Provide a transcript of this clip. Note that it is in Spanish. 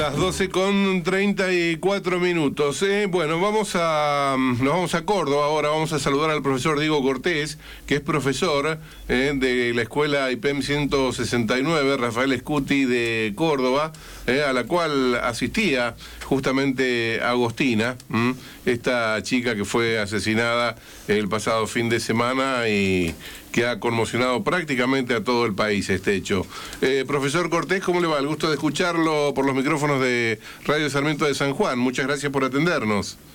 Las 12:34. Bueno, nos vamos a Córdoba ahora. Vamos a saludar al profesor Diego Cortés, que es profesor de la escuela IPEM 169, Rafael Scuti de Córdoba, a la cual asistía justamente Agostina, esta chica que fue asesinada el pasado fin de semana y que ha conmocionado prácticamente a todo el país este hecho. Profesor Cortés, ¿cómo le va? El gusto de escucharlo por los micrófonos de Radio Sarmiento de San Juan. Muchas gracias por atendernos.